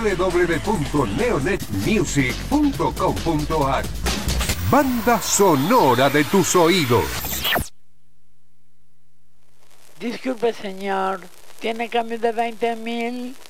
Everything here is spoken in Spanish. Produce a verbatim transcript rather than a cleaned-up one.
w w punto neonet music punto com punto a r. Banda sonora de tus oídos. Disculpe, señor. ¿Tiene cambio de veinte mil?